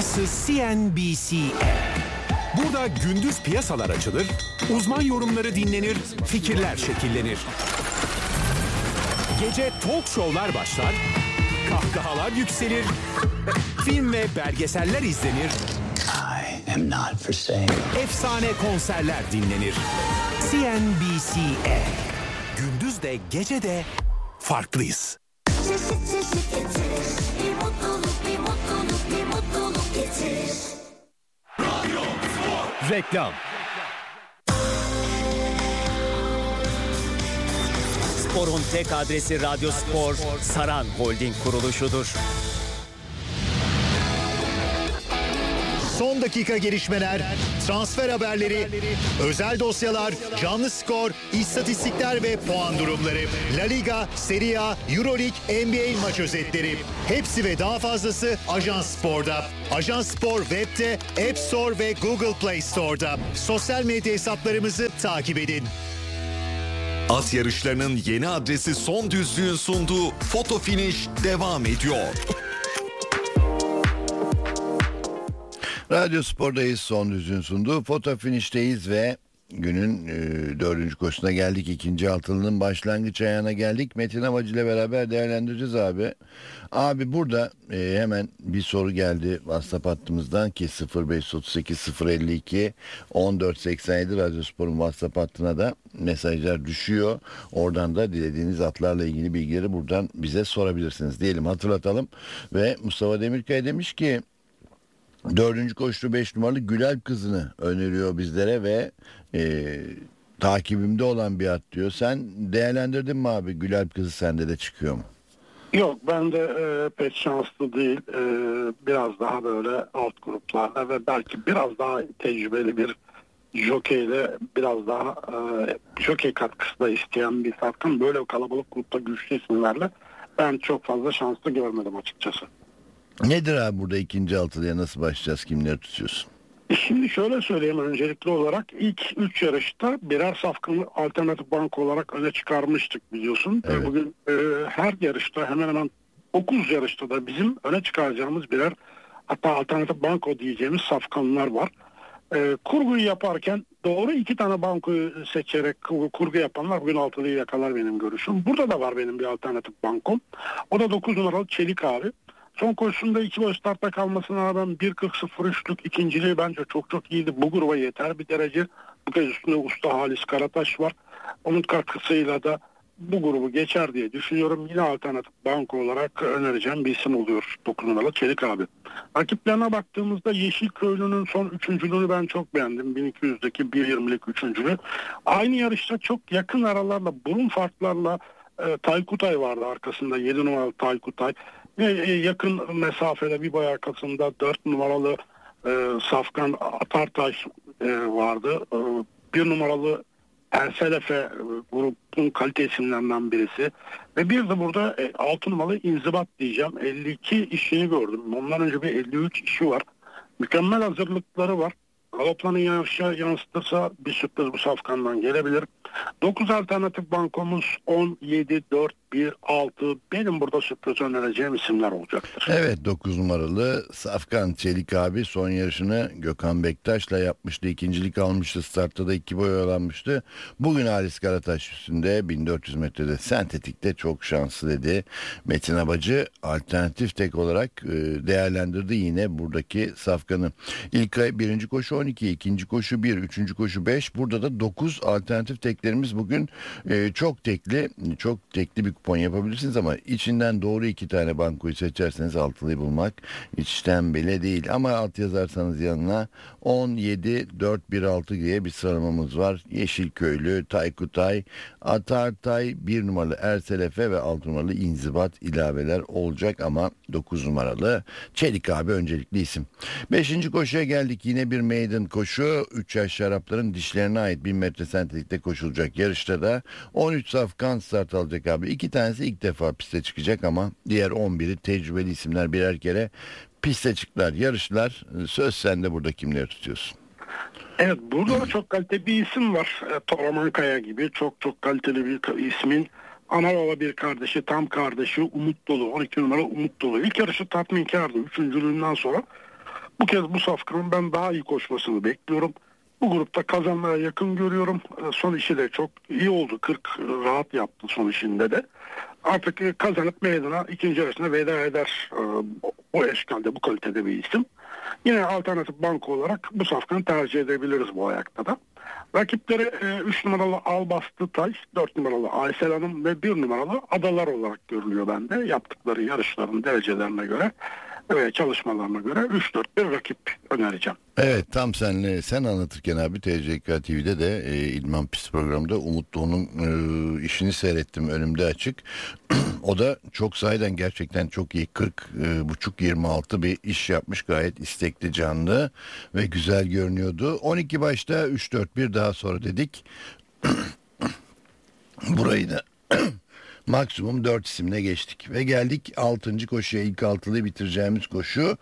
Burası CNBC. Burada gündüz piyasalar açılır, uzman yorumları dinlenir, fikirler şekillenir. Gece talk show'lar başlar, kahkahalar yükselir, film ve belgeseller izlenir. I am not for sale. Efsane konserler dinlenir. CNBC. Gündüz de gece de farklıyız. Bir mutluluk getirir. Reklam. Spor'un tek adresi Radyo Spor, Saran Holding kuruluşudur. Son dakika gelişmeler, transfer haberleri, özel dosyalar, canlı skor, istatistikler ve puan durumları. La Liga, Serie A, Euroleague, NBA maç özetleri. Hepsi ve daha fazlası Ajans Spor'da. Ajans Spor web'te, App Store ve Google Play Store'da. Sosyal medya hesaplarımızı takip edin. At yarışlarının yeni adresi Son Düzlüğün sunduğu Foto Finish devam ediyor. Radyo Spor'dayız, Son Düzlüğün sunduğu Foto Finish'teyiz ve günün 4. koşusuna geldik. 2. altılının başlangıç ayağına geldik. Metin Havacı ile beraber değerlendireceğiz abi. Abi burada hemen bir soru geldi WhatsApp hattımızdan ki 0538 052 1487 Radyo Spor'un WhatsApp hattına da mesajlar düşüyor. Oradan da dilediğiniz atlarla ilgili bilgileri buradan bize sorabilirsiniz diyelim, hatırlatalım. Ve Mustafa Demirkaya demiş ki 4. koşu 5 numaralı Gülalp kızını öneriyor bizlere ve takibimde olan bir at diyor. Sen değerlendirdin mi abi? Gülalp kızı sende de çıkıyor mu? Yok, ben de pek şanslı değil. Biraz daha böyle alt gruplarda ve belki biraz daha tecrübeli bir jokeyle, biraz daha jokey katkısı da isteyen bir safkan, böyle kalabalık grupta güçlü isimlerle ben çok fazla şanslı görmedim açıkçası. Nedir abi burada 2. altılıya nasıl başlayacağız? Kimleri tutuyorsun? Şimdi şöyle söyleyeyim, öncelikli olarak ilk 3 yarışta birer safkanı alternatif banko olarak öne çıkarmıştık biliyorsun. Evet. Bugün her yarışta hemen hemen 9 yarışta da bizim öne çıkaracağımız birer, hatta alternatif banko diyeceğimiz safkanlar var. Kurguyu yaparken doğru 2 tane bankoyu seçerek kurgu yapanlar bugün altılıyı yakalar benim görüşüm. Burada da var benim bir alternatif bankom. O da 9 numaralı Çelik abi. Son koşusunda 2 boy startta kalmasına rağmen 1.40.03'lük ikinciliği bence çok iyiydi. Bu gruba yeter bir derece. Bu kez üstünde usta Halis Karataş var. Onun katkısıyla da bu grubu geçer diye düşünüyorum. Yine alternatif banko olarak önereceğim bir isim oluyor 9 numaralı Çelik abi. Rakiplerine baktığımızda Yeşilköylü'nün son üçüncülüğünü ben çok beğendim. 1200'deki 1.20'lik üçüncülüğü. Aynı yarışta çok yakın aralarla, burun farklarla Taykutay vardı arkasında, 7 numaralı Taykutay. Yakın mesafede bir boy arkasında 4 numaralı Safkan Atartaş vardı. 1 numaralı Erselefe grubun kalite isimlerinden birisi. Ve bir de burada 6 numaralı İnzibat diyeceğim. 52 işini gördüm. Ondan önce bir 53 işi var. Mükemmel hazırlıkları var. Galoplarını yarışa yansıtırsa bir sürpriz bu safkandan gelebilir. 9 alternatif bankomuz 10, 7, 4, 1, 6. Benim burada sürpriz önereceğim isimler olacaktır. Evet, 9 numaralı Safkan Çelik abi son yarışını Gökhan Bektaş'la yapmıştı. İkincilik almıştı. Startta da 2 boy olanmıştı. Bugün Halis Karataş üstünde 1400 metrede sentetikte çok şanslı dedi. Metin Abacı alternatif tek olarak değerlendirdi yine buradaki Safkan'ı. İlk ay 1. koşu 12, 2. koşu 1, 3. koşu 5. Burada da 9 alternatif teklerimiz bugün çok tekli bir kupon yapabilirsiniz ama içinden doğru 2 tane bankoyu seçerseniz altılıyı bulmak içten bile değil. Ama alt yazarsanız yanına 17, 4, 1, 6 diye bir sıralamamız var. Yeşilköylü, Taykutay, Atartay, 1 numaralı Erselefe ve 6 numaralı İnzibat ilaveler olacak ama 9 numaralı Çelik abi öncelikli isim. 5. koşuya geldik. Yine bir maiden koşu. 3 yaş şarapların dişlerine ait 1000 metre sentetikte koşulacak yarışta da 13 safkan start alacak abi. 2 tanesi ilk defa piste çıkacak ama diğer 11'i tecrübeli isimler birer kere piste çıktılar, yarışlar. Söz sende, burada kimleri tutuyorsun? Evet, burada da çok kaliteli bir isim var. Toraman Kaya gibi çok kaliteli bir ismin ana baba bir kardeşi, tam kardeşi Umut Dolu, 12 numara Umut Dolu. İlk yarışı tatminkardı. Üçüncülüğünden sonra Bu kez bu safkanın ben daha iyi koşmasını bekliyorum. Bu grupta kazanmaya yakın görüyorum. Son işi de çok iyi oldu. 40 rahat yaptı son işinde de. Artık kazanıp meydana ikinci yarısına veda eder o eşkalde, bu kalitede bir isim. Yine alternatif banko olarak bu safkanı tercih edebiliriz bu ayakta da. Rakipleri 3 numaralı Albastı Tay, 4 numaralı Aysel Hanım ve 1 numaralı Adalar olarak görülüyor bende. Yaptıkları yarışların derecelerine göre ve çalışmalarına göre 3-4-1 rakip önereceğim. Evet, tam sen anlatırken abi TCK TV'de de İdman Pist programında Umut Doğu'nun işini seyrettim, önümde açık. O da çok sahiden gerçekten çok iyi 40.5-26 bir iş yapmış, gayet istekli, canlı ve güzel görünüyordu. 12 başta 3-4-1 daha sonra dedik. Burayı da maksimum 4 isimle geçtik ve geldik 6. koşuya. İlk altılıyı bitireceğimiz koşu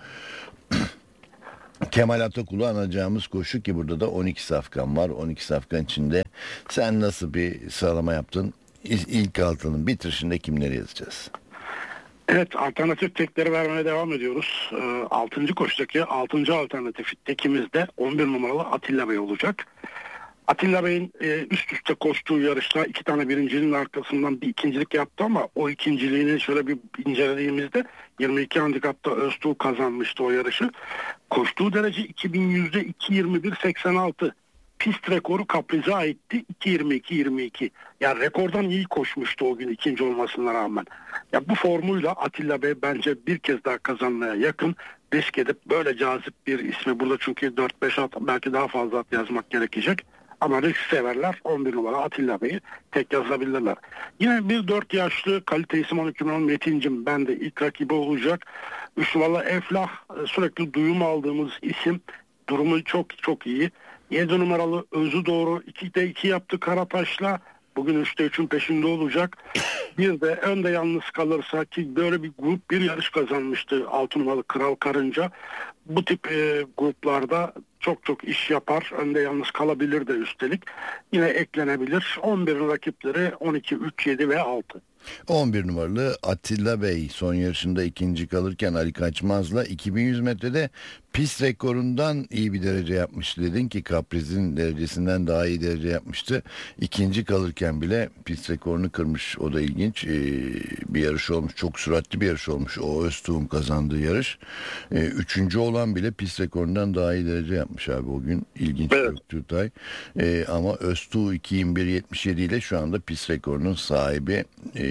Kemal Atakulu anacağımız koşu ki burada da 12 safkan var. 12 safkan içinde sen nasıl bir sıralama yaptın? İlk altının bitirişinde kimleri yazacağız? Evet, alternatif tekleri vermeye devam ediyoruz. 6. koşudaki 6. alternatif tekimiz de 11 numaralı Atilla Bey olacak. Atilla Bey'in üst üste koştuğu yarışta 2 tane birinciliğin arkasından bir ikincilik yaptı ama o ikinciliğini şöyle bir incelediğimizde 22 handikapta Öztuğ kazanmıştı o yarışı. Koştuğu derece 2100'de 2.21.86. Pist rekoru Kapriz'e aitti, 2.22.22. Yani rekordan iyi koşmuştu o gün ikinci olmasına rağmen. Ya bu formuyla Atilla Bey bence bir kez daha kazanmaya yakın. Risk edip böyle cazip bir ismi burada, çünkü 4-5 at, belki daha fazla at yazmak gerekecek. Ama risk severler 11 numara Atilla Bey'i tek yazabilirler. Yine bir 4 yaşlı kalite isim 12 numaralı Metincim ben de ilk rakibi olacak. 3 numaralı Eflah sürekli duyum aldığımız isim, durumu çok çok iyi. 7 numaralı Özü Doğru 2'de 2 yaptı Karataş'la. Bugün 3'te 3'ün peşinde olacak. Bir de önde yalnız kalırsa, ki böyle bir grup bir yarış kazanmıştı 6 numaralı Kral Karınca. Bu tip gruplarda çok çok iş yapar. Önde yalnız kalabilir de üstelik. Yine eklenebilir. 11'in rakipleri 12, 3, 7 ve 6. 11 numaralı Atilla Bey son yarışında ikinci kalırken Ali Kaçmaz'la 2100 metrede pist rekorundan iyi bir derece yapmıştı. Dedin ki Kapriz'in derecesinden daha iyi derece yapmıştı. İkinci kalırken bile pist rekorunu kırmış. O da ilginç bir yarış olmuş. Çok süratli bir yarış olmuş. O Öztuğ'un kazandığı yarış. Üçüncü olan bile pist rekorundan daha iyi derece yapmış abi o gün. İlginç bir Türktay. Ama Öztuğ 2.21.77 ile şu anda pist rekorunun sahibi.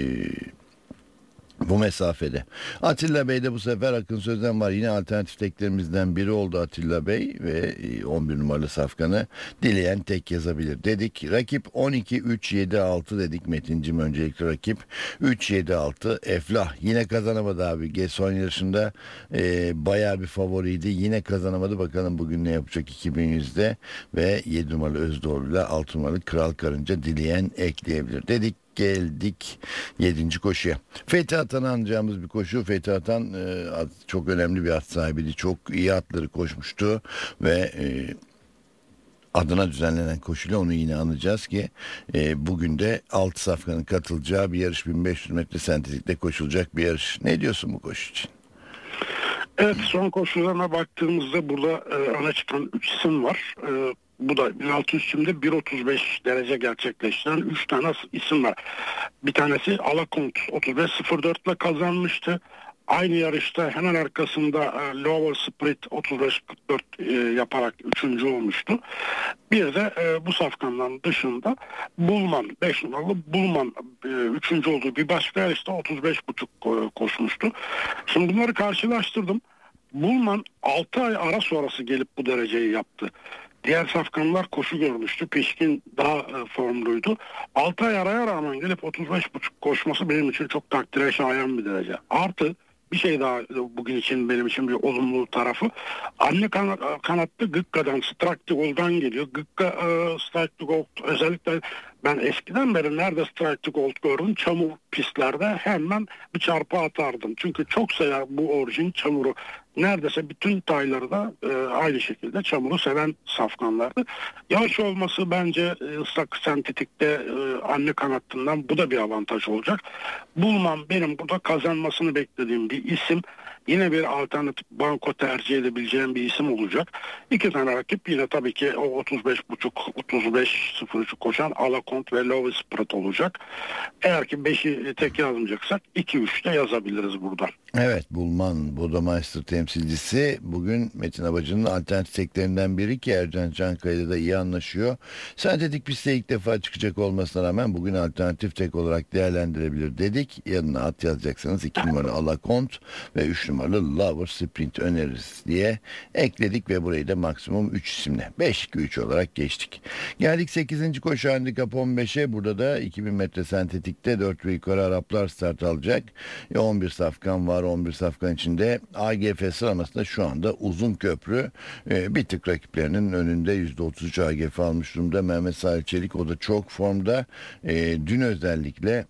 Bu mesafede. Atilla Bey de bu sefer Akın Sözen var. Yine alternatif teklerimizden biri oldu Atilla Bey ve 11 numaralı safkanı dileyen tek yazabilir dedik. Rakip 12, 3, 7, 6 dedik. Metincim öncelikli rakip. 3, 7, 6 Eflah yine kazanamadı abi. Son yarışında bayağı bir favoriydi. Yine kazanamadı. Bakalım bugün ne yapacak 2100'de ve 7 numaralı Özdoğru ile 6 numaralı Kral Karınca dileyen ekleyebilir dedik. Geldik 7. koşuya. Fethi Atan'ı anacağımız bir koşu. Fethi Atan çok önemli bir at sahibiydi. Çok iyi atları koşmuştu ve adına düzenlenen koşuyla onu yine anacağız ki bugün de 6 safkanın katılacağı bir yarış, 1500 metre sentetikte koşulacak bir yarış. Ne diyorsun bu koşu için? Evet, son koşularına baktığımızda burada öne çıkan 3 isim var. Bu da 1600 isimde 1.35 derece gerçekleştiren 3 tane isim var. Bir tanesi Alakont 35.04 ile kazanmıştı. Aynı yarışta hemen arkasında Lower Spirit 35.44 yaparak 3. olmuştu. Bir de bu safkanların dışında Bulman 5 numaralı Bulman 3. olduğu bir başka yarışta 35.5 koşmuştu. Şimdi bunları karşılaştırdım. Bulman 6 ay ara sonrası gelip bu dereceyi yaptı. Diğer safkanlar koşu görmüştü. Pişkin daha formluydu. 6 ay araya rağmen gelip 35.5 koşması benim için çok takdire şayan bir derece. Artı bir şey daha bugün için benim için bir olumlu tarafı. Anne kanatta Gıkka'dan, Straktigol'dan geliyor. Gıkka, Straktigol özellikle Ben eskiden beri nerede strike to gold gördüm, çamur pistlerde hemen bir çarpı atardım. Çünkü çok sever bu orijin çamuru. Neredeyse bütün tayları da aynı şekilde çamuru seven safkanlardı. Yavaş olması bence ıslak sentetikte anne kanatından bu da bir avantaj olacak. Bulmam benim burada kazanmasını beklediğim bir isim. Yine bir alternatif banko tercih edebileceğim bir isim olacak. İki tane rakip yine tabii ki o 35.5-35.03 koşan Alacont ve Lovis Prat olacak. Eğer ki 5'i tek yazmayacaksak 2-3'te yazabiliriz burada. Evet, Bulman Bodemeister temsilcisi bugün Metin Abacı'nın alternatif teklerinden biri ki Ercan Çankaya'yla da iyi anlaşıyor. Sentetik pistte ilk defa çıkacak olmasına rağmen bugün alternatif tek olarak değerlendirebilir dedik. Yanına at yazacaksanız 2 numaralı Alacont ve 3 numaralı Lover Sprint öneririz diye ekledik ve burayı da maksimum 3 isimle 5-2-3 olarak geçtik. Geldik 8. koşu handikap 15'e. Burada da 2000 metre sentetikte 4 ve yukarı Araplar start alacak. 11 safkan var. 11 safkan içinde AGF sıralamasında şu anda Uzunköprü bir tık rakiplerinin önünde %33 AGF almış durumda. Mehmet Salih Çelik, o da çok formda. Dün özellikle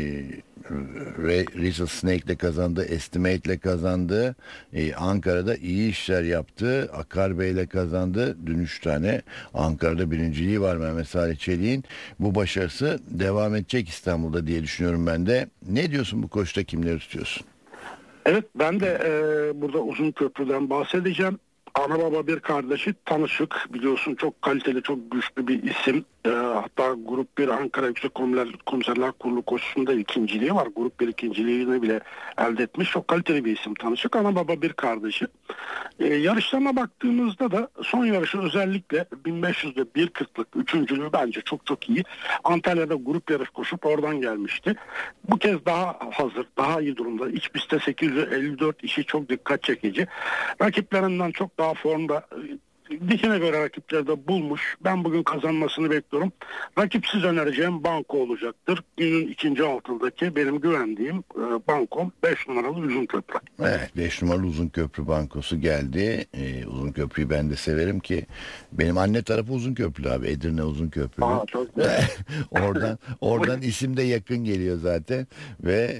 Rizal Snake'le kazandı, Estimate'le kazandı. Ankara'da iyi işler yaptı. Akar Bey'le kazandı. Dün 3 tane Ankara'da birinciliği var Mehmet Salih Çelik'in. Bu başarısı devam edecek İstanbul'da diye düşünüyorum ben de. Ne diyorsun bu koşuda, kimleri tutuyorsun? Evet, ben de burada Uzunköprü'den bahsedeceğim. Ana baba bir kardeşi tanışık, biliyorsun çok kaliteli, çok güçlü bir isim. Hatta Grup 1 Ankara Yüksek Komiserler Kurulu koşusunda ikinciliği var. Grup 1 ikinciliğini bile elde etmiş. Çok kaliteli bir isim tanışık. Ana baba bir kardeşi. Yarışlarına baktığımızda da son yarışı özellikle 1500'de 1.40'lık üçüncülüğü bence çok çok iyi. Antalya'da grup yarış koşup oradan gelmişti. Bu kez daha hazır, daha iyi durumda. İç pistte 854 işi çok dikkat çekici. Rakiplerinden çok daha formda. Dikine göre rakiplerde bulmuş. Ben bugün kazanmasını bekliyorum. Rakipsiz önereceğim banko olacaktır. Günün ikinci altındaki benim güvendiğim bankom 5 numaralı Uzunköprü. Evet, 5 numaralı Uzunköprü bankosu geldi. Uzunköprü'yü ben de severim ki benim anne tarafı Uzunköprü abi. Edirne Uzunköprü. Çok güzel. Oradan isim de yakın geliyor zaten ve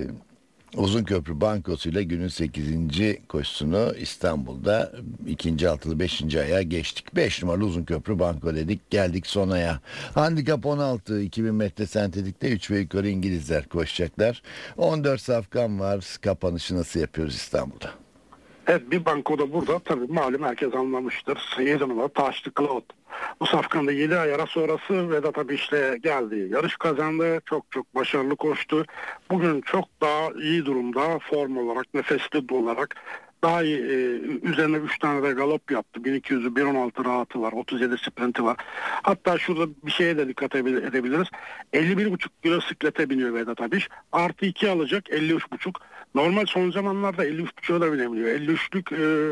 Uzunköprü bankosuyla günün 8. koşusunu İstanbul'da 2. altılı 5. aya geçtik. 5 numaralı Uzunköprü banko dedik. Geldik son aya. Handikap 16, 2000 metre sentetikte 3 ve yukarı İngilizler koşacaklar. 14 safkan var. Kapanışı nasıl yapıyoruz İstanbul'da? Evet, bir bankoda burada tabii malum herkes anlamıştır. 7 numara Taşlı Cloud. Bu safkanda 7 ay ara sonrası Vedat Abiş'le geldi. Yarış kazandı. Çok çok başarılı koştu. Bugün çok daha iyi durumda form olarak, nefesli olarak daha iyi. Üzerine 3 tane de galop yaptı. 1200'ü 1.16 rahatı var. 37 sprinti var. Hatta şurada bir şeye de dikkat edebiliriz. 51.5 kilo siklete biniyor Vedat Abiş. Artı 2 alacak 53.5. Normal son zamanlarda 53.5'a da binebiliyor. 53'lük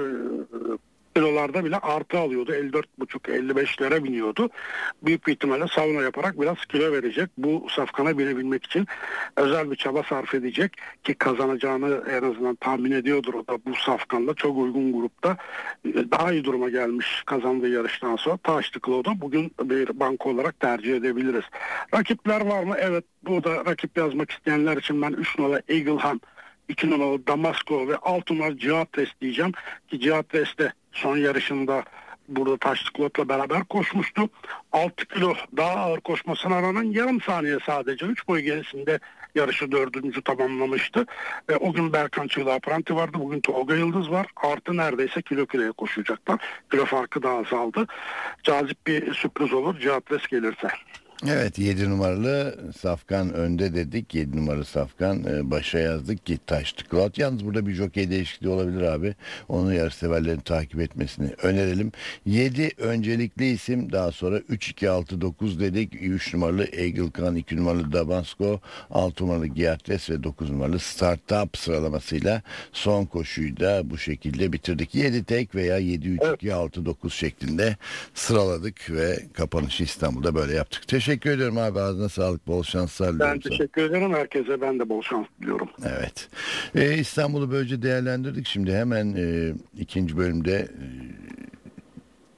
kilolarda bile artı alıyordu. 54.5-55'lere biniyordu. Büyük bir ihtimalle sauna yaparak biraz kilo verecek. Bu safkana binebilmek için özel bir çaba sarf edecek ki kazanacağını en azından tahmin ediyordur o da bu safkanla. Çok uygun grupta daha iyi duruma gelmiş kazandığı yarıştan sonra. Taşlı Cloud'u bugün bir banko olarak tercih edebiliriz. Rakipler var mı? Evet, burada rakip yazmak isteyenler için ben 3 numaralı Eaglehan, 2 numaralı Damasko ve 6 numaralı Cihatres diyeceğim ki Cihatres de son yarışında burada Taşlı Cloud'la beraber koşmuştu. 6 kilo daha ağır koşmasına rağmen yarım saniye sadece 3 boy gerisinde yarışı 4. tamamlamıştı. Ve o gün Berkan Çığla Apranti vardı. Bugün Tolga Yıldız var. Artı neredeyse kilo kiloya koşacaklar. Kilo farkı da azaldı. Cazip bir sürpriz olur Cihatres gelirse. Evet, 7 numaralı safkan önde dedik. 7 numaralı safkan başa yazdık ki Taşlı Cloud. Yalnız burada bir jokey değişikliği olabilir abi. Onu yarışseverlerin takip etmesini önerelim. 7 öncelikli isim, daha sonra 3-2-6-9 dedik. 3 numaralı Eaglehan, 2 numaralı Damasko, 6 numaralı Giatres ve 9 numaralı Startup sıralamasıyla son koşuyu da bu şekilde bitirdik. 7 tek veya 7-3-2-6-9 şeklinde sıraladık ve kapanışı İstanbul'da böyle yaptık. Teşekkür ediyorum abi. Ağzına sağlık. Bol şanslar diliyorum. Ben teşekkür ederim. Herkese ben de bol şans diliyorum. Evet. İstanbul'u böylece değerlendirdik. Şimdi hemen ikinci bölümde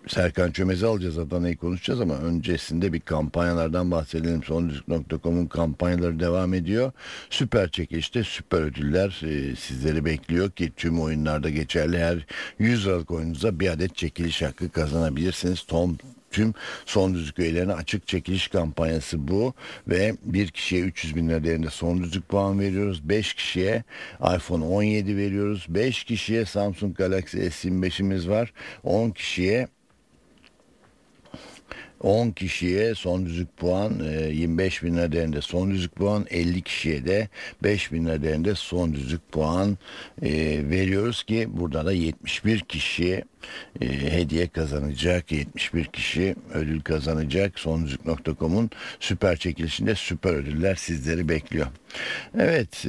Serkan Çömez'i alacağız, Adana'yı konuşacağız ama öncesinde bir kampanyalardan bahsedelim. Sondüzlük.com'un kampanyaları devam ediyor. Süper çekilişte süper ödüller sizleri bekliyor ki tüm oyunlarda geçerli. Her 100 liralık oyununuza bir adet çekiliş hakkı kazanabilirsiniz. Tüm Son Düzlük üyelerine açık çekiliş kampanyası bu ve bir kişiye 300 bin lira değerinde Son Düzlük puan veriyoruz. 5 kişiye iPhone 17 veriyoruz. 5 kişiye Samsung Galaxy S25'imiz var. 10 kişiye son düzlük puan, 25 bin lira değerinde son düzlük puan, 50 kişiye de 5 bin lira değerinde son düzlük puan veriyoruz ki burada da 71 kişi hediye kazanacak, 71 kişi ödül kazanacak. Sondüzlük.com'un süper çekilişinde süper ödüller sizleri bekliyor. Evet,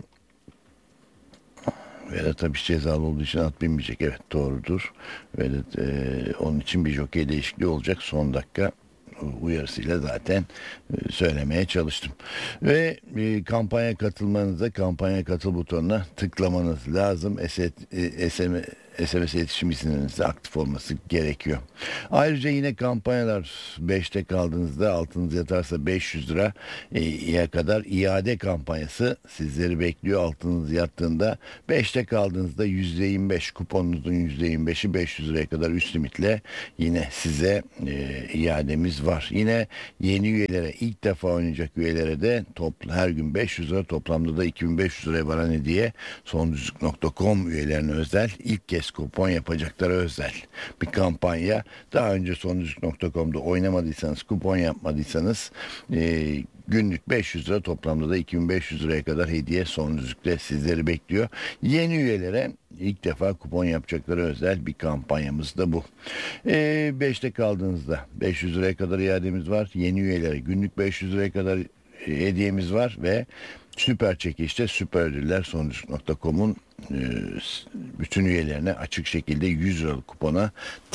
Vedat tabii cezalı olduğu için at binmeyecek. Evet, doğrudur. Vedat, onun için bir jokey değişikliği olacak. Son dakika uyarısıyla zaten söylemeye çalıştım. Ve kampanya katılmanıza kampanya katıl butonuna tıklamanız lazım. SMS iletişim izinlerinizde aktif olması gerekiyor. Ayrıca yine kampanyalar 5'te kaldığınızda altınız yatarsa 500 liraya kadar iade kampanyası sizleri bekliyor. Altınız yattığında 5'te kaldığınızda %25 kuponunuzun %25'i 500 liraya kadar üst limitle yine size iademiz var. Yine yeni üyelere, ilk defa oynayacak üyelere de her gün 500 lira, toplamda da 2500 liraya varan hediye. Sondüzlük.com üyelerine özel, ilk kez kupon yapacaklara özel bir kampanya. Daha önce sondüzlük.com'da oynamadıysanız, kupon yapmadıysanız günlük 500 lira, toplamda da 2500 liraya kadar hediye Sondüzlük'te sizleri bekliyor. Yeni üyelere, ilk defa kupon yapacaklara özel bir kampanyamız da bu. 5'te kaldığınızda 500 liraya kadar iademiz var. Yeni üyelere günlük 500 liraya kadar hediyemiz var ve süper çekilişte süper ödüller Sondüzlük.com'un bütün üyelerine açık şekilde 100 liralık kupona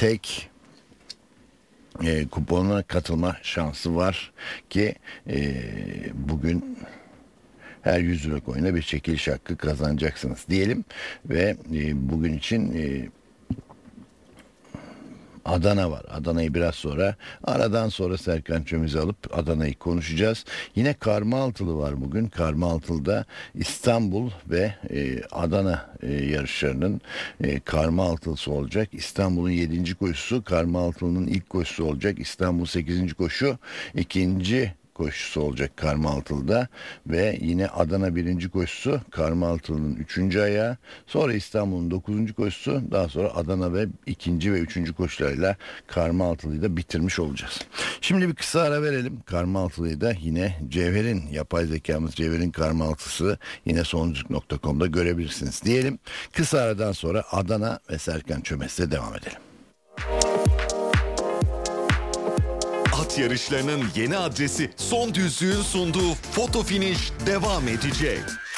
kupona katılma şansı var ki bugün her 100 liralık oyuna bir çekiliş hakkı kazanacaksınız diyelim ve bugün için Adana var. Adana'yı biraz sonra, aradan sonra Serkan Çömez'i alıp Adana'yı konuşacağız. Yine Karmaaltılı var bugün. Karmaaltılı'da İstanbul ve Adana yarışlarının Karmaaltılısı olacak. İstanbul'un 7. koşusu Karmaaltılı'nın ilk koşusu olacak. İstanbul 8. koşu 2. koşusu olacak Karmaaltılı'da ve yine Adana 1. koşusu Karmaaltılı'nın 3. ayağı, sonra İstanbul'un 9. koşusu, daha sonra Adana ve 2. ve 3. koşularıyla Karmaaltılı'yı da bitirmiş olacağız. Şimdi bir kısa ara verelim. Karmaaltılı'yı da yine Cevher'in, yapay zekamız Cevher'in Karmaaltısı yine sondüzlük.com'da görebilirsiniz diyelim. Kısa aradan sonra Adana ve Serkan Çömez'le devam edelim. At yarışlarının yeni adresi Son Düzlüğün sunduğu Foto Finish devam edecek.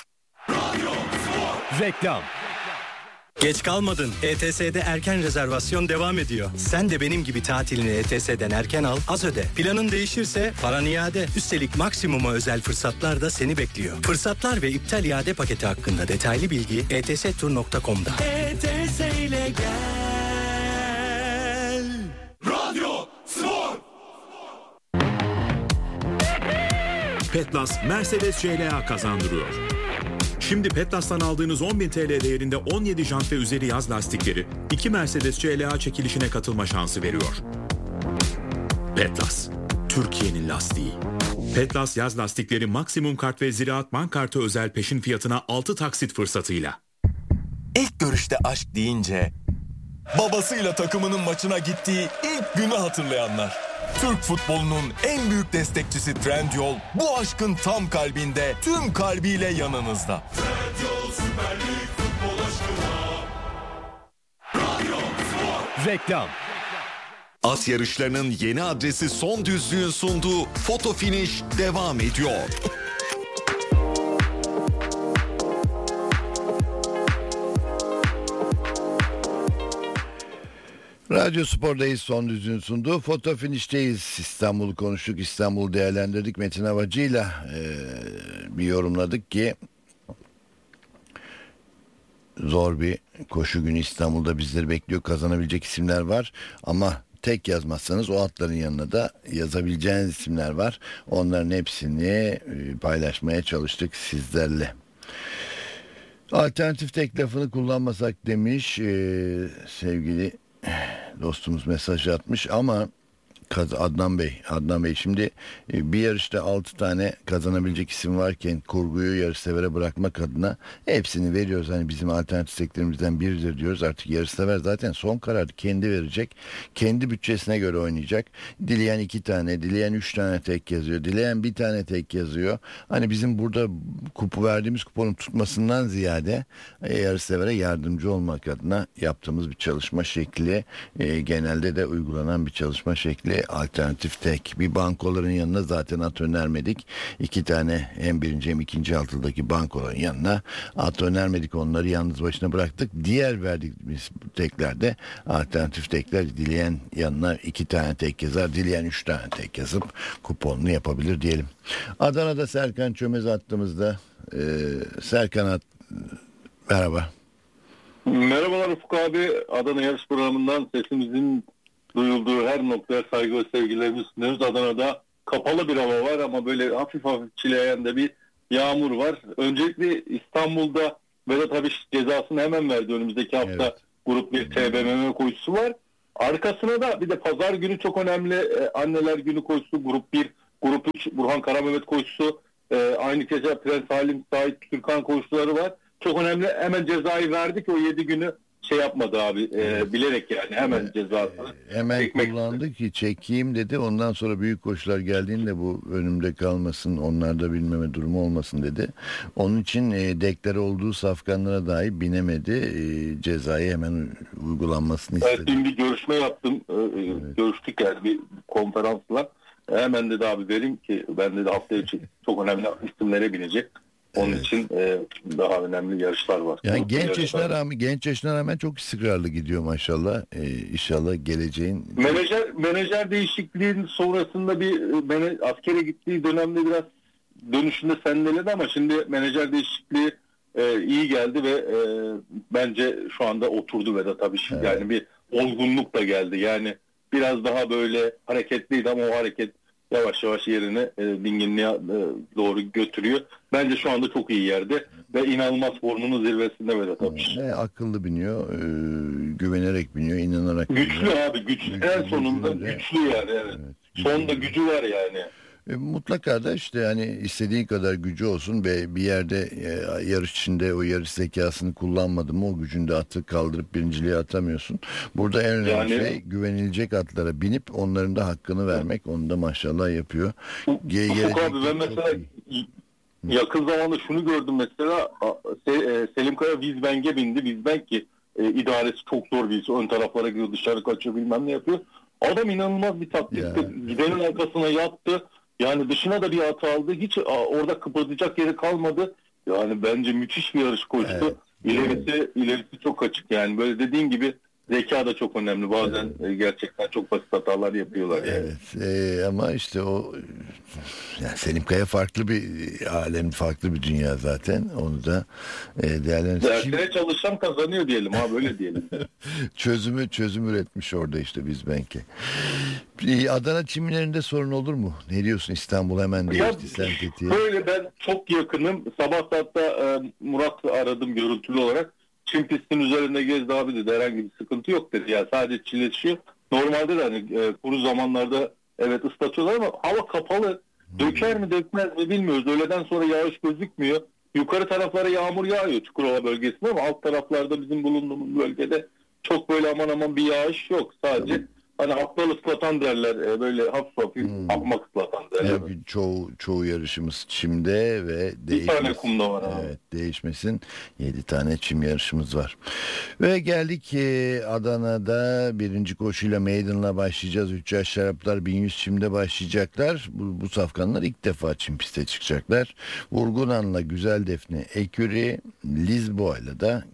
Reklam. Geç kalmadın. ETS'de erken rezervasyon devam ediyor. Sen de benim gibi tatilini ETS'den erken al, az öde. Planın değişirse paran iade. Üstelik maksimuma özel fırsatlar da seni bekliyor. Fırsatlar ve iptal iade paketi hakkında detaylı bilgi etstur.com'da. ETS ile gel. Radyo Spor. Petlas Mercedes CLA kazandırıyor. Şimdi Petlas'tan aldığınız 10.000 TL değerinde 17 jant ve üzeri yaz lastikleri 2 Mercedes CLA çekilişine katılma şansı veriyor. Petlas, Türkiye'nin lastiği. Petlas yaz lastikleri maksimum kart ve Ziraat Bank kartı özel peşin fiyatına 6 taksit fırsatıyla. İlk görüşte aşk deyince babasıyla takımının maçına gittiği ilk günü hatırlayanlar. Türk futbolunun en büyük destekçisi Trendyol bu aşkın tam kalbinde, tüm kalbiyle yanınızda. Trendyol Süper Lig futbol aşkına. Radyo Spor. Reklam. At yarışlarının yeni adresi Son Düzlüğün sunduğu Foto Finish devam ediyor. Radyo Spor'dayız, Son Düzlüğün sunduğu Foto Finish'teyiz. İstanbul'u konuştuk, İstanbul'u değerlendirdik. Metin Havacı'yla bir yorumladık ki zor bir koşu günü İstanbul'da bizleri bekliyor. Kazanabilecek isimler var ama tek yazmazsanız o atların yanına da yazabileceğiniz isimler var. Onların hepsini paylaşmaya çalıştık sizlerle. Alternatif tek lafını kullanmasak demiş sevgili dostumuz, mesaj atmış ama Adnan Bey şimdi bir yarışta 6 tane kazanabilecek isim varken kurguyu yarışsevere bırakmak adına hepsini veriyoruz. Hani bizim alternatif teklerimizden biridir diyoruz. Artık yarışsever zaten son kararı kendi verecek. Kendi bütçesine göre oynayacak. Dileyen 2 tane, dileyen 3 tane tek yazıyor. Dileyen 1 tane tek yazıyor. Hani bizim burada verdiğimiz kuponun tutmasından ziyade yarışsevere yardımcı olmak adına yaptığımız bir çalışma şekli. Genelde de uygulanan bir çalışma şekli. Alternatif tek. Bir bankoların yanına zaten at önermedik. 2 tane hem birinci hem ikinci altıdaki bankoların yanına at önermedik. Onları yalnız başına bıraktık. Diğer verdiğimiz teklerde alternatif tekler, dileyen yanına 2 tane tek yazar, dileyen 3 tane tek yazıp kuponunu yapabilir diyelim. Adana'da Serkan Çömez attığımızda Serkan merhaba. Merhabalar Ufuk abi. Adana yarış programından sesimizin duyulduğu her noktaya saygı ve sevgilerimizi sunuyoruz. Adana'da kapalı bir hava var ama böyle hafif hafif çileyen de bir yağmur var. Öncelikle İstanbul'da Vedat Abiş cezasını hemen verdi. Önümüzdeki hafta evet. Grup 1 TBMM koşusu var. Arkasına da bir de pazar günü çok önemli Anneler Günü koşusu, Grup 1, Grup 3 Burhan Karamehmet koşusu, aynı gece Prens Halim Sait Türkan koşuları var. Çok önemli. Hemen cezayı verdik. O 7 günü yapmadı abi. Bilerek yani hemen cezasını. Hemen kullandı ki çekeyim dedi. Ondan sonra büyük koşular geldiğinde bu önümde kalmasın, onlarda bilmeme durumu olmasın dedi. Onun için deklar olduğu safkanlara dahi binemedi. Cezayı hemen uygulanmasını istedi. Evet, dün bir görüşme yaptım. Evet. Görüştük yani bir konferansla. Hemen dedi abi vereyim ki ben de hafta içi çok önemli isimlere binecek. Onun için daha önemli yarışlar var. Yani genç yaşına rağmen çok istikrarlı gidiyor maşallah. İnşallah geleceğin... Menajer değişikliğinin sonrasında askere gittiği dönemde biraz dönüşünde sendeledi ama şimdi menajer değişikliği iyi geldi ve bence şu anda oturdu Vedat abi. Evet. Yani bir olgunluk da geldi. Yani biraz daha böyle hareketliydi ama o hareket yavaş yavaş yerine dinginliğe doğru götürüyor. Bence şu anda çok iyi yerde ve inanılmaz formunun zirvesinde Vedat abi. Akıllı biniyor, güvenerek biniyor, inanarak güçlü biniyor. Abi güçlü. En sonunda güçlü yani. Evet. Sonunda gücü var yani. Mutlaka da işte hani istediğin kadar gücü olsun ve bir yerde yarış içinde o yarış zekasını kullanmadı mı o gücünde atı kaldırıp birinciliğe atamıyorsun. Burada en önemli şey güvenilecek atlara binip onların da hakkını vermek. Onu da maşallah yapıyor. Ufuk abi ben mesela yakın zamanda şunu gördüm mesela Selim Kaya Wizbank'e bindi. Wizbank ki idaresi çok zor birisi. Ön taraflara gidiyor, dışarı kaçıyor, bilmem ne yapıyor. Adam inanılmaz bir taktikte gidenin arkasına yattı. Yani dışına da bir hata aldı. Hiç orada kıpırdayacak yeri kalmadı. Yani bence müthiş bir yarış koştu. Evet. İlerisi çok açık yani. Böyle dediğin gibi zeka da çok önemli. Bazen gerçekten çok basit hatalar yapıyorlar. Yani. Evet. Ama işte o yani Selim Kaya farklı bir alem, farklı bir dünya zaten. Onu da değerlendirelim. Dersine çalışan kazanıyor diyelim ha, böyle diyelim. çözüm üretmiş orada işte Wizbank'e. Adana çimlerinde sorun olur mu? Ne diyorsun? İstanbul hemen değişti sempatiye. Böyle ben çok yakınım. Sabah hatta Murat aradım görüntülü olarak. Çim pistin üzerinde gezdi abi dedi. Herhangi bir sıkıntı yok dedi. Yani sadece çileşiyor. Normalde de hani kuru zamanlarda evet ıslatıyorlar ama hava kapalı. Döker mi dökmez mi bilmiyoruz. Öğleden sonra yağış gözükmüyor. Yukarı taraflara yağmur yağıyor Çukurova bölgesinde ama alt taraflarda bizim bulunduğumuz bölgede çok böyle aman bir yağış yok. Sadece hani aptal ıslatan derler. Böyle hafif akmak ıslatan derler. Evet, çoğu yarışımız çimde ve bir tane kumda var abi. Evet, değişmesin. 7 tane çim yarışımız var. Ve geldik Adana'da birinci koşuyla Maiden'la başlayacağız. 3 yaş şaraplar 1100 çimde başlayacaklar. Bu safkanlar ilk defa çim piste çıkacaklar. Vurgunan'la Güzel Defne Eküri, Lisboa'yla da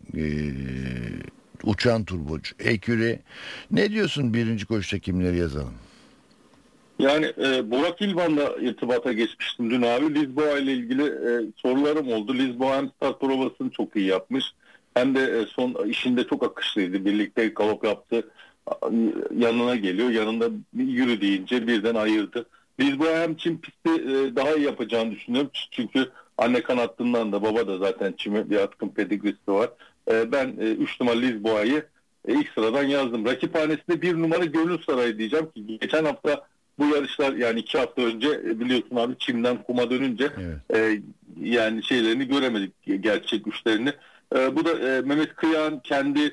Uçan Turbocu Eküri. Ne diyorsun birinci koşuda kimleri yazalım? Yani Burak İlvan'la irtibata geçmiştim dün abi. Lisboa ile ilgili sorularım oldu. Lisboa hem start provasını çok iyi yapmış. Hem de son işinde çok akışlıydı. Birlikte galop yaptı. yanına geliyor. Yanında yürü deyince birden ayırdı. Lisboa hem çim pisti daha iyi yapacağını düşünüyorum. Çünkü anne kanatlığından da baba da zaten çime bir atkın pedigrisi var. Ben 3 numara Lisboa'yı ilk sıradan yazdım. Rakiphanesinde 1 numara Gönül Sarayı diyeceğim ki geçen hafta bu yarışlar yani 2 hafta önce biliyorsun abi çimden kuma dönünce yani şeylerini göremedik, gerçek güçlerini. Bu da Mehmet Kıyak'ın kendi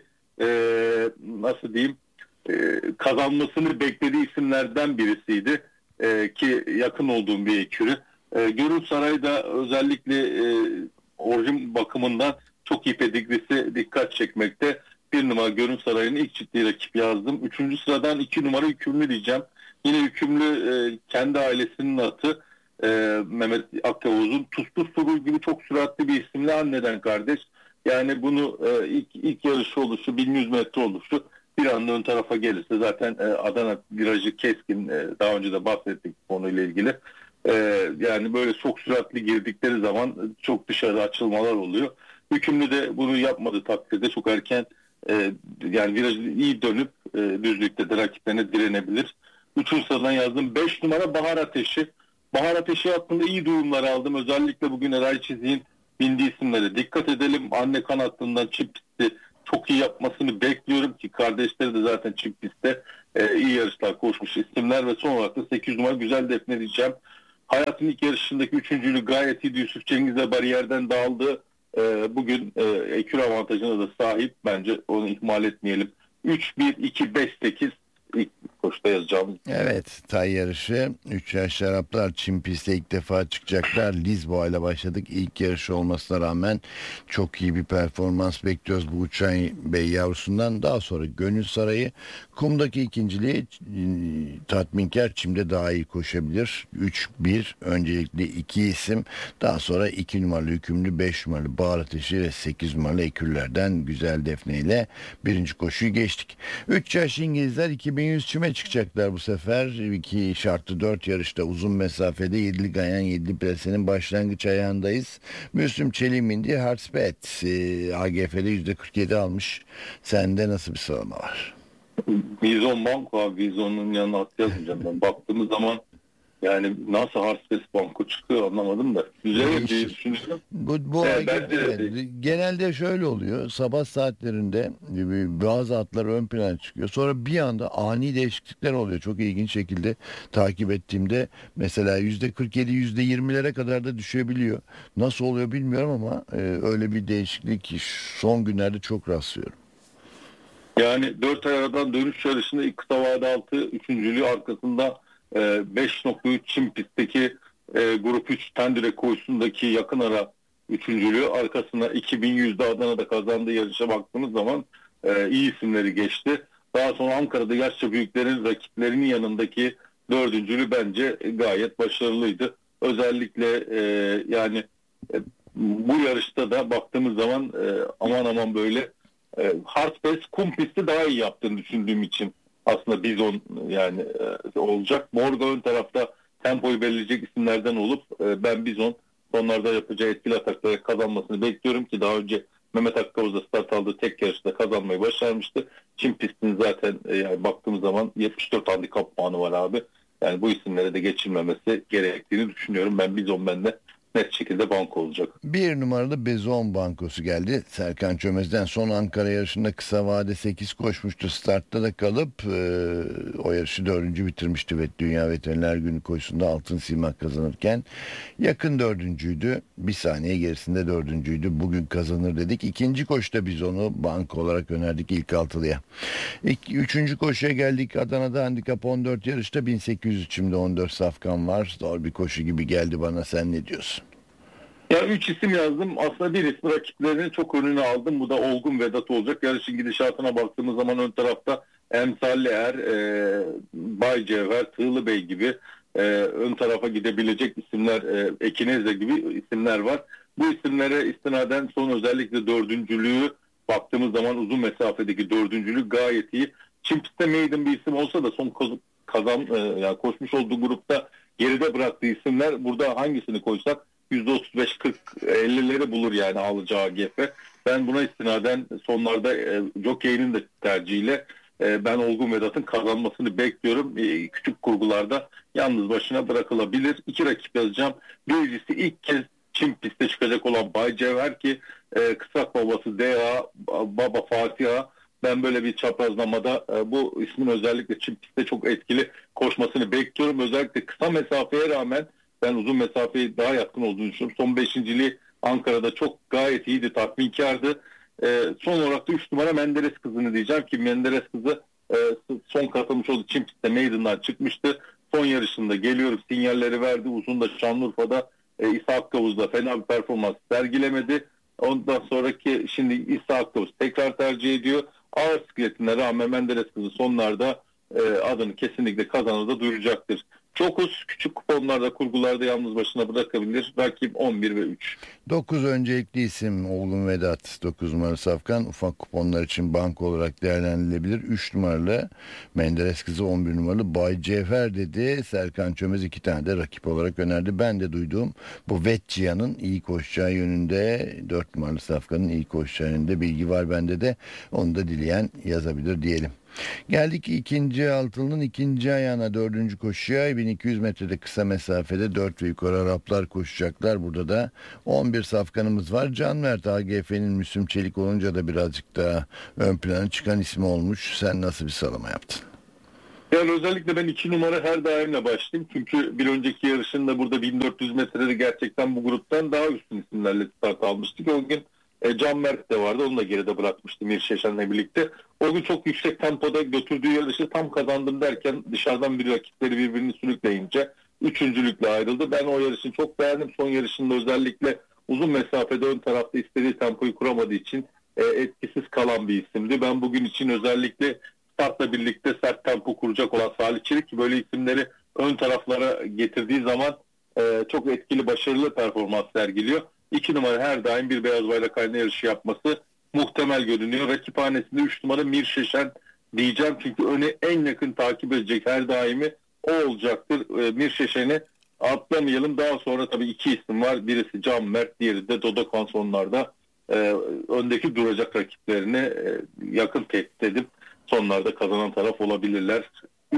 nasıl diyeyim kazanmasını beklediği isimlerden birisiydi. Ki yakın olduğum bir ekürü. Gönül Sarayı da özellikle orijin bakımından çok iyi pedigrisi dikkat çekmekte. 1 numara Gönül Sarayı'nın ilk ciddi rakip yazdım. 3. sıradan 2 numara Hükümlü diyeceğim. Yine Hükümlü kendi ailesinin atı Mehmet Akyavuz'un Tuzlu Suru gibi çok süratli bir isimle anneden kardeş. Yani bunu ilk yarışı oluşu 1100 metre oluşu bir anda ön tarafa gelirse zaten Adana virajı keskin, daha önce de bahsettik konuyla ilgili. Yani böyle çok süratli girdikleri zaman çok dışarı açılmalar oluyor. Hükümlü de bunu yapmadığı takdirde çok erken yani virajı iyi dönüp düzlükte de rakiplerine direnebilir. 3. sıradan yazdım 5 numara Bahar Ateşi. Bahar Ateşi hakkında iyi duyumlar aldım. Özellikle bugün Eray Çizik'in bindiği isimlere dikkat edelim. Anne kanatlığından çift pisti çok iyi yapmasını bekliyorum ki kardeşleri de zaten çift pistte iyi yarışlar koşmuş isimler ve son olarak da 8 numara Güzel Defne diyeceğim. Hayatın ilk yarışındaki üçüncülüğü gayet iyiydi. Yusuf Cengiz'le bariyerden dağıldı. Bugün ekür avantajına da sahip. Bence onu ihmal etmeyelim. 3-1-2-5-8 ilk koşuda yazacağımız. Evet, tay yarışı 3 yaş şaraplar çim pistte ilk defa çıkacaklar. Lisboa ile başladık. İlk yarışı olmasına rağmen çok iyi bir performans bekliyoruz bu Uçay Bey yavrusundan. Daha sonra Gönül Sarayı kumdaki ikinciliği tatminkar, çimde daha iyi koşabilir. 3-1 öncelikle 2 isim, daha sonra 2 numaralı Hükümlü, 5 numaralı Bahar Ateşi ve 8 numaralı ekürlerden Güzel Defne ile birinci koşuyu geçtik. 3 yaş İngilizler 2100 çime çıkacaklar bu sefer. 2 şartlı 4 yarışta uzun mesafede 7'li Ganyan 7'li Prese'nin başlangıç ayağındayız. Müslüm Çelik'in bindiği Harspet AGF'de %47 almış. Sende nasıl bir sıralama var? Vizon Banko abi, Vizon'un yanına at yazmayacağım ben. Baktığımız zaman yani nasıl Harspet Banko çıkıyor anlamadım da. Güzel bir düşünüyorum. Bu genelde şöyle oluyor. Sabah saatlerinde bazı atlar ön plana çıkıyor. Sonra bir anda ani değişiklikler oluyor. Çok ilginç şekilde takip ettiğimde mesela %47, %20'lere kadar da düşebiliyor. Nasıl oluyor bilmiyorum ama öyle bir değişiklik son günlerde çok rastlıyorum. Yani 4 ay aradan dönüş yarışında ilk kısa vade altı üçüncülüğü arkasında 5.3 çim pistteki grup 3 Tendire koşusundaki yakın ara üçüncülüğü arkasına 2100'de Adana'da kazandığı yarışa baktığımız zaman iyi isimleri geçti. Daha sonra Ankara'da yaşça büyüklerin rakiplerinin yanındaki dördüncülüğü bence gayet başarılıydı. Özellikle yani bu yarışta da baktığımız zaman aman böyle Harspet kum pisti daha iyi yaptığını düşündüğüm için aslında Bizon yani olacak. Morga ön tarafta tempoyu belirleyecek isimlerden olup ben Bizon sonlarda yapacağı etkili atakları kazanmasını bekliyorum ki daha önce Mehmet Akkavuz'da start aldığı tek yarışta kazanmayı başarmıştı. Çin pistinin zaten yani baktığımız zaman 74 handikap puanı var abi. Yani bu isimlere de geçilmemesi gerektiğini düşünüyorum. Ben Bizon bende net şekilde banko olacak. 1 numaralı Bezon bankosu geldi. Serkan Çömez'den son Ankara yarışında kısa vade 8 koşmuştu. Startta da kalıp o yarışı 4. bitirmişti ve Dünya Veteriner Günü koşusunda altın simak kazanırken yakın 4.'üydü. Bir saniye gerisinde 4.'üydü. Bugün kazanır dedik. İkinci koşuda biz onu banko olarak önerdik ilk altılıya. Üçüncü koşuya geldik. Adana'da handikap 14 yarışta 1800 içimde 14 safkan var. Zor bir koşu gibi geldi bana. Sen ne diyorsun? Ya 3 isim yazdım. Aslında bir ismi rakiplerinin çok önüne aldım. Bu da Olgun Vedat olacak. Yarışın gidişatına baktığımız zaman ön tarafta Emsalli Er, Bay Cevher, Tığlı Bey gibi ön tarafa gidebilecek isimler, Ekinez'de gibi isimler var. Bu isimlere istinaden son özellikle dördüncülüğü baktığımız zaman uzun mesafedeki dördüncülük gayet iyi. Çin pistte maiden bir isim olsa da son yani koşmuş olduğu grupta geride bıraktığı isimler burada hangisini koysak %35-40-50'leri bulur yani alacağı AGF. Ben buna istinaden sonlarda Jockey'nin de tercihiyle ben Olgun Vedat'ın kazanmasını bekliyorum. Küçük kurgularda yalnız başına bırakılabilir. 2 rakip yazacağım. Birincisi ilk kez Çin pistte çıkacak olan Bay Cevher ki kısak babası DA, baba Fatiha. Ben böyle bir çaprazlamada bu ismin özellikle Çin pistte çok etkili koşmasını bekliyorum. Özellikle kısa mesafeye rağmen ben uzun mesafeye daha yatkın olduğunu düşünüyorum. Son 5.liği Ankara'da çok gayet iyiydi, tatminkardı. Son olarak da 3 numara Menderes Kızı'nı diyeceğim ki Menderes Kızı son katılmış olduğu Çin pistte Maiden'dan çıkmıştı. Son yarışında geliyorum sinyalleri verdi. Uzunda Şanlıurfa'da İsa Akkavuz'da fena bir performans sergilemedi. Ondan sonraki şimdi İsa Akkavuz tekrar tercih ediyor. Ağır sikletine rağmen Menderes Kızı sonlarda adını kesinlikle kazanır duyuracaktır. Çok küçük kuponlarda, kurgularda yalnız başına bırakabilir. Rakip 11 ve 3. 9 öncelikli isim Olgun Vedat. 9 numaralı Safkan ufak kuponlar için banko olarak değerlendirilebilir. 3 numaralı Menderes Kızı, 11 numaralı Bay Cevher dedi. Serkan Çömez 2 tane de rakip olarak önerdi. Ben de duyduğum bu Vetcia'nın iyi koşacağı yönünde, 4 numaralı Safkan'ın iyi koşacağı yönünde bilgi var bende de. Onu da dileyen yazabilir diyelim. Geldik ikinci altının ikinci ayağına, 4. koşuya. 1200 metrede kısa mesafede 4 ve yukarı Araplar koşacaklar. Burada da 11 safkanımız var. Canvert AGF'nin Müslüm Çelik olunca da birazcık daha ön plana çıkan ismi olmuş. Sen nasıl bir salama yaptın? Yani özellikle ben 2 numara her daimle başlayayım. Çünkü bir önceki yarışında burada 1400 metrede gerçekten bu gruptan daha üstün isimlerle start almıştık. O gün Canvert de vardı. Onu da geride bırakmıştım Mirşeşen'le birlikte. O gün çok yüksek tempoda götürdüğü yarışı tam kazandım derken dışarıdan bir rakipleri birbirini sürükleyince 3.lükle ayrıldı. Ben o yarışını çok beğendim. Son yarışında özellikle uzun mesafede ön tarafta istediği tempoyu kuramadığı için etkisiz kalan bir isimdi. Ben bugün için özellikle startla birlikte sert tempo kuracak olan Salih Çelik ki böyle isimleri ön taraflara getirdiği zaman çok etkili, başarılı performans sergiliyor. 2 numara her daim bir beyaz bayrak haline yarışı yapması muhtemel görünüyor. Rakiphanesinde 3 numara Mirşeşen diyeceğim çünkü öne en yakın takip edecek her daimi o olacaktır. Mirşeşen'i atlamayalım. Daha sonra tabii 2 isim var. Birisi Canvert, diğeri de Dodokan sonlarda öndeki duracak rakiplerini yakın tehdit edip sonlarda kazanan taraf olabilirler.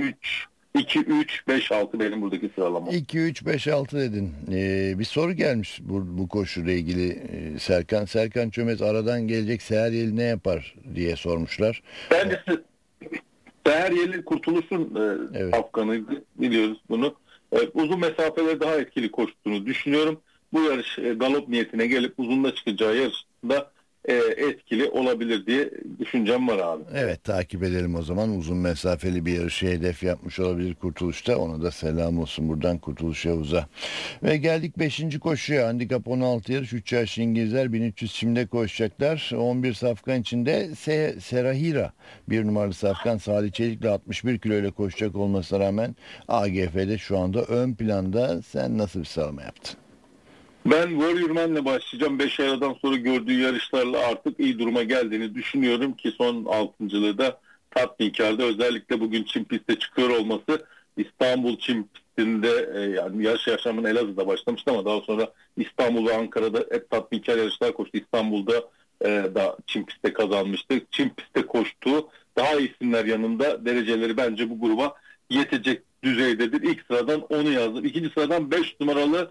2-3-5-6 benim buradaki sıralamam. 2-3-5-6 dedin. Bir soru gelmiş bu koşuyla ilgili Serkan. Serkan Çömez aradan gelecek Seheryeli ne yapar diye sormuşlar. Bence Seheryeli Kurtuluş'un evet. Afgan'ı biliyoruz bunu. Uzun mesafeleri daha etkili koştuğunu düşünüyorum. Bu yarış galop niyetine gelip uzunla çıkacağı yarışında etkili olabilir diye düşüncem var abi. Evet, takip edelim o zaman. Uzun mesafeli bir yarışı hedef yapmış olabilir Kurtuluş'ta. Ona da selam olsun buradan Kurtuluş Yavuz'a. Ve geldik 5. koşuya. Handikap 16 yarış. 3 yaşlı İngilizler 1300 çimde koşacaklar. 11 safkan içinde Serahira 1 numaralı safkan Salih Çelik'le 61 kiloyla koşacak olmasına rağmen AGF'de şu anda ön planda. Sen nasıl bir sıralama yaptın? Ben Warrior Man'le başlayacağım. 5 aradan sonra gördüğü yarışlarla artık iyi duruma geldiğini düşünüyorum ki son 6.lığı da tatminkarda. Özellikle bugün Çin pistte çıkıyor olması İstanbul Çin pistinde yani yarış yaşamının Elazığ'da başlamıştı ama daha sonra İstanbul ve Ankara'da hep tatminkar yarışlar koştu. İstanbul'da da Çin pistte kazanmıştı. Çin pistte koştuğu daha iyi isimler yanında dereceleri bence bu gruba yetecek düzeydedir. İlk sıradan onu yazdım. İkinci sıradan 5 numaralı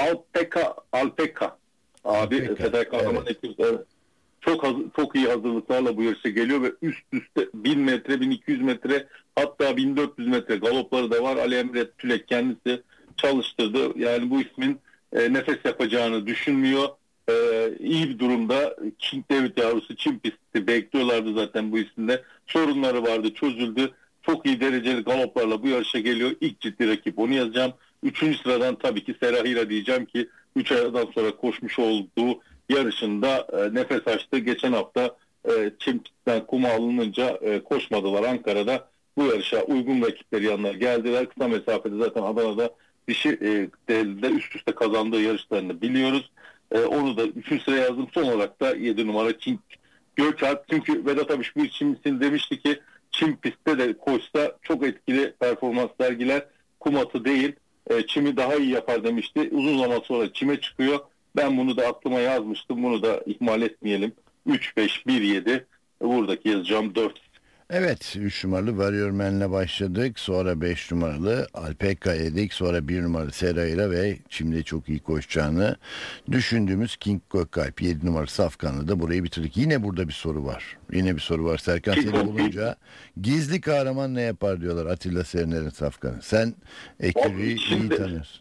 Alpeka abi Feder Kahraman evet. Evet. Çok iyi hazırlıklarla bu yarışa geliyor ve üst üste 1000 metre 1200 metre hatta 1400 metre galopları da var. Ali Emre Tülek kendisi çalıştırdı. Yani bu ismin nefes yapacağını düşünmüyor. İyi bir durumda. King David yavrusu Çin pisti bekliyorlardı zaten bu isimde. Sorunları vardı, çözüldü. Çok iyi dereceli galoplarla bu yarışa geliyor. İlk ciddi rakip onu yazacağım. 3. sıradan tabii ki Serahira diyeceğim ki 3 aydan sonra koşmuş olduğu yarışında nefes açtı. Geçen hafta Çim'den kuma alınınca koşmadılar Ankara'da. Bu yarışa uygun rakipleri yanına geldiler. Kısa mesafede zaten Adana'da dişi değerinde üst üste kazandığı yarışlarını biliyoruz. Onu da 3. sıraya yazdım. Son olarak da 7 numara King Gökalp. Çünkü Vedat Abiş bu için demişti ki Çim pistte de koşsa çok etkili performans sergiler. Kum atı değil. Çim'i daha iyi yapar demişti. Uzun zaman sonra Çim'e çıkıyor. Ben bunu da aklıma yazmıştım. Bunu da ihmal etmeyelim. 3-5-1-7 buradaki yazacağım 4. Evet, 3 numaralı Warrior Man'le başladık. Sonra 5 numaralı Alpeka edik. Sonra 1 numaralı Serayla ve şimdi çok iyi koşacağını düşündüğümüz King Gökalp. 7 numaralı Safkan'la da burayı bitirdik. Yine burada bir soru var. Serkan seni bulunca gizli kahraman ne yapar diyorlar Atilla Seriner'in Safkan'ı. Sen Ekürü'yü iyi tanıyorsun.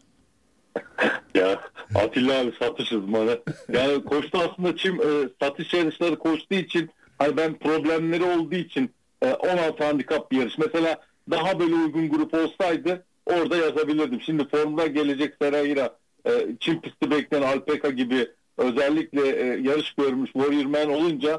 Ya Atilla abi satış uzmanı. Yani koştu aslında satış yarışları koştuğu için, hani ben problemleri olduğu için 16 handikap bir yarış. Mesela daha böyle uygun grup olsaydı orada yazabilirdim. Şimdi formda gelecek Serayra, Çin pisti bekleyen Alpeka gibi özellikle yarış görmüş Warrior Man olunca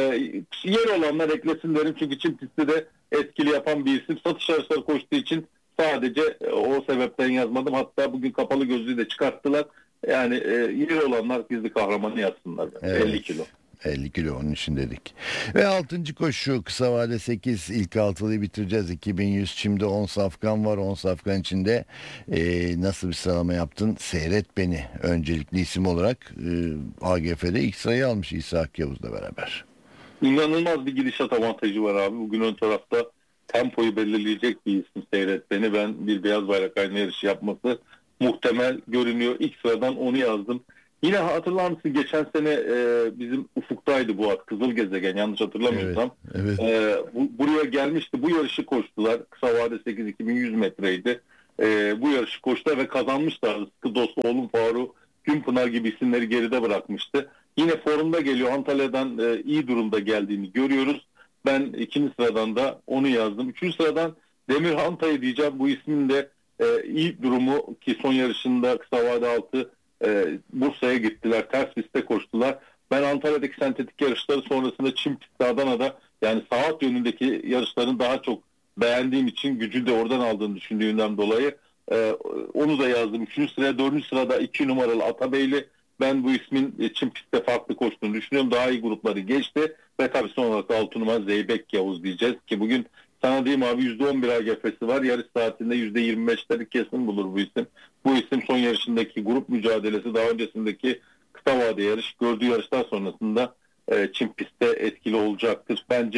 yer olanlar eklesin derim. Çünkü Çin pisti de etkili yapan bir isim. Satış yarışları koştuğu için sadece o sebepten yazmadım. Hatta bugün kapalı gözlüğü de çıkarttılar. Yani yer olanlar gizli kahramanı yazsınlar. Evet. 50 kilo. 50 kilo onun için dedik. Ve 6. koşu kısa vade 8 ilk altılıyı bitireceğiz. 2100 şimdi 10 safkan var. 10 safkan içinde nasıl bir sıralama yaptın? Seyret beni. Öncelikli isim olarak AGF'de ilk sırayı almış İsa Akyavuz'la beraber. İnanılmaz bir gidişat avantajı var abi. Bugün ön tarafta tempoyu belirleyecek bir isim Seyret beni. Ben bir beyaz bayrak aynı yarışı yapması muhtemel görünüyor. İlk sıradan onu yazdım. Yine hatırlar mısın? Geçen sene bizim Ufuk'taydı bu at. Kızıl Gezegen yanlış hatırlamıyorsam. Evet. Buraya gelmişti. Bu yarışı koştular. Kısa vade 8 2100 metreydi. Bu yarışı koştular ve kazanmışlardı. Sıkı dost oğlum Faruk Günpınar gibi isimleri geride bırakmıştı. Yine formda geliyor. Antalya'dan iyi durumda geldiğini görüyoruz. Ben 2. sıradan da onu yazdım. 3. sıradan Demir Hanta'yı diyeceğim. Bu ismin de iyi durumu ki son yarışında kısa vade 6 Bursa'ya gittiler. Ters pistte koştular. Ben Antalya'daki sentetik yarışları sonrasında Çin pistte Adana'da, yani saat yönündeki yarışların daha çok beğendiğim için, gücü de oradan aldığını düşündüğümden dolayı onu da yazdım. 3. sıraya 4. sırada 2 numaralı Atabeyli. Ben bu ismin Çin pistte farklı koştuğunu düşünüyorum. Daha iyi grupları geçti. Ve tabii son olarak 6 numara Zeybek Yavuz diyeceğiz ki bugün sana diyeyim abi %11 AGF'si var. Yarış saatinde %25'leri kesin bulur bu isim. Bu isim son yarışındaki grup mücadelesi, daha öncesindeki kısa vade yarış, gördüğü yarışlar sonrasında Çin pistte etkili olacaktır. Bence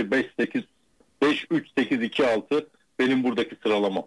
5-3-8-2-6 benim buradaki sıralamam.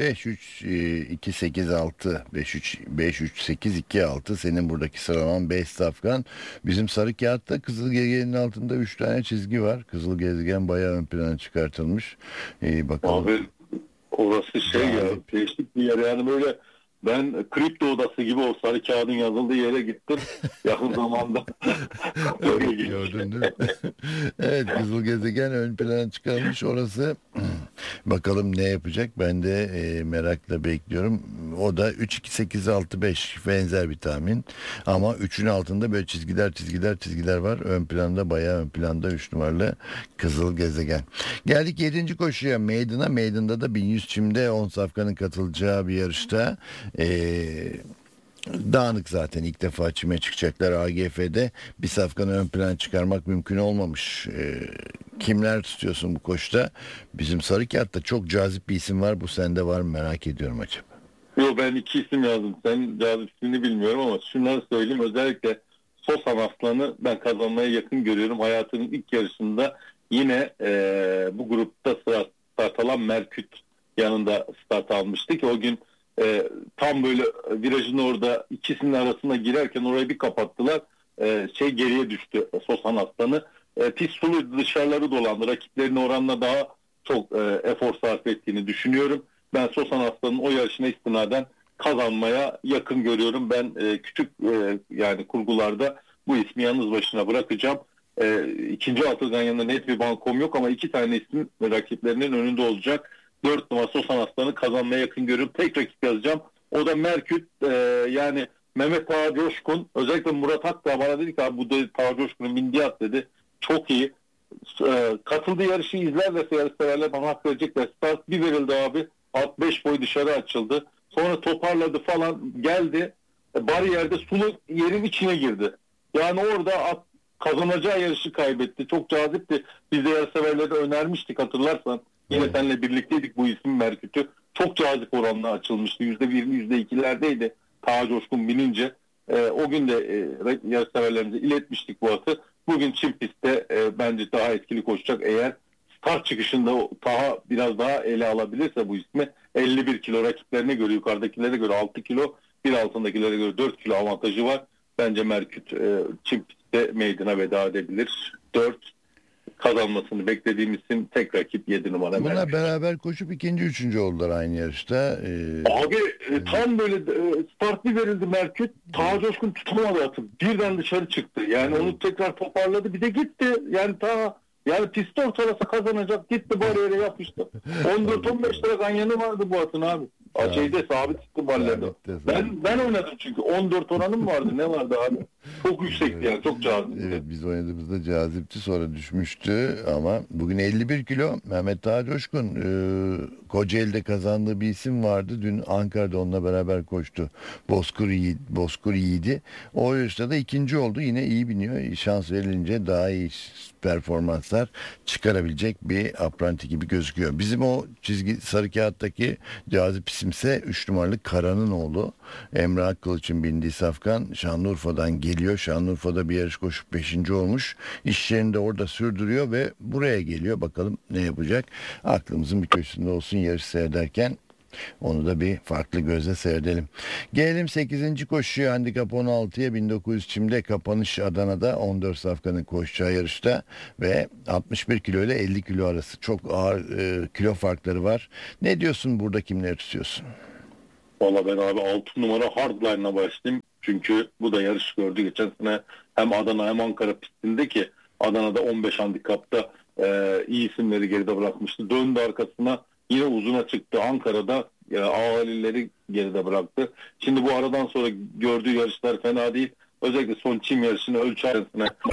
5-3-2-8-6 5-3-8-2-6 senin buradaki sıralaman 5 safkan. Bizim sarı kağıtta Kızıl Gezegen'in altında 3 tane çizgi var. Kızıl Gezegen bayağı ön plana çıkartılmış. Bakalım. Abi orası değişik bir yer, yani böyle ben kripto odası gibi o sarı kağıdın yazıldığı yere gittim yakın zamanda. Gördün değil mi? Evet, Kızıl Gezegen ön plana çıkarmış orası. Bakalım ne yapacak, ben de merakla bekliyorum. O da 3-2-8-6-5 benzer bir tahmin ama 3'ün altında böyle çizgiler var. Ön planda, bayağı ön planda 3 numaralı Kızıl Gezegen. Geldik 7. koşuya, Maiden'da da 1100 çimde 10 safkanın katılacağı bir yarışta. Dağınık zaten, ilk defa çime çıkacaklar AGF'de. Bir safkanı ön plan çıkarmak mümkün olmamış. Kimler tutuyorsun bu koşuda? Bizim sarı kağıtta çok cazip bir isim var. Bu sende var mı, merak ediyorum acaba? Yok, ben 2 isim yazdım. Sen cazip ismini bilmiyorum ama şunları söyleyeyim. Özellikle Sosan Aslan'ı ben kazanmaya yakın görüyorum. Hayatının ilk yarışında yine bu grupta start alan Merküt yanında start almıştı ki o gün tam böyle virajın orada ikisinin arasına girerken orayı bir kapattılar. Geriye düştü Sosan Aslan'ı. Pist sulu, dışarıları dolandı. Rakiplerine oranla daha çok efor sarf ettiğini düşünüyorum. Ben Sosan Aslan'ın o yarışına istinaden kazanmaya yakın görüyorum. Ben küçük yani kurgularda bu ismi yalnız başına bırakacağım. İkinci altından yanında net bir bankom yok ama 2 tane isim rakiplerinin önünde olacak. 4 numara Sosan Aslan'ı kazanmaya yakın görüyorum. Tek rakip yazacağım. O da Merküt. Yani Mehmet Taha Coşkun. Özellikle Murat Akdağ bana dedi ki abi bu da Taha Coşkun'un bindiği at dedi. Çok iyi. Katıldığı yarışı izlerlerse yarışseverler bana hak verecekler. Start bir verildi abi. Alt 5 boy dışarı açıldı. Sonra toparladı falan. Geldi. Bariyerde sulu yerin içine girdi. Yani orada at kazanacağı yarışı kaybetti. Çok cazipti. Biz de yarışseverlere önermiştik hatırlarsan. Yine seninle birlikteydik bu isim Merküt'ü. Çok cazip oranla açılmıştı. %20, %2'lerdeydi. Taha Coşkun binince. O gün de yarışseverlerimize iletmiştik bu atı. Bugün Çin pistte bence daha etkili koşacak eğer kart çıkışında Taha biraz daha ele alabilirse bu ismi 51 kilo rakiplerine göre, yukarıdakilere göre 6 kilo, bir altındakilere göre 4 kilo avantajı var. Bence Merküt çim pistte meydana veda edebilir. 4 kazanmasını beklediğimiz için tek rakip 7 numara. Bunlar Merküt. beraber koşup ikinci, üçüncü oldular aynı yarışta. Abi tam böyle start bir verildi Merküt. Taha Coşkun tutamadı atı. Birden dışarı çıktı. Yani onu tekrar toparladı. Bir de gitti. Yani Taha pist ortalasa kazanacak. Gitti bariyere yapıştı. 14-15 lira ganyanı vardı bu atın abi. Şeyde sabit çıktı ballerde. Ben oynadım çünkü. 14 oranım vardı. Ne vardı abi? Çok yüksekti yani. Çok cazip. Evet, biz oynadığımızda cazipti, sonra düşmüştü ama bugün 51 kilo Mehmet Taha Coşkun, Kocaeli'de kazandığı bir isim vardı. Dün Ankara'da onunla beraber koştu. Bozkır Yiğidi. O yarışta da ikinci oldu. Yine iyi biniyor. Şans verilince daha iyi performanslar çıkarabilecek bir apranti gibi gözüküyor. Bizim o çizgi sarı kağıttaki cazip isimse 3 numaralı Kara'nın oğlu Emre Akkılıç'ın bindiği safkan Şanlıurfa'dan geliyor. Şanlıurfa'da bir yarış koşup 5. olmuş. İşlerini de orada sürdürüyor ve buraya geliyor. Bakalım ne yapacak? Aklımızın bir köşesinde olsun yarış seyrederken. Onu da bir farklı gözle seyredelim. Gelelim 8. koşuya, handikap 16'ya, 1900 çimde kapanış Adana'da 14 safkanın koşacağı yarışta ve 61 kilo ile 50 kilo arası çok ağır kilo farkları var. Ne diyorsun, burada kimleri tutuyorsun? Valla ben abi 6 numara Hardline'la başlayayım. Çünkü bu da yarış gördü. Geçen sene hem Adana hem Ankara pistinde ki Adana'da 15 handikapta iyi isimleri geride bırakmıştı. Döndü arkasına, yine uzuna çıktı. Ankara'da ağalileri geride bıraktı. Şimdi bu aradan sonra gördüğü yarışlar fena değil. Özellikle son çim yarışını ölçü arasına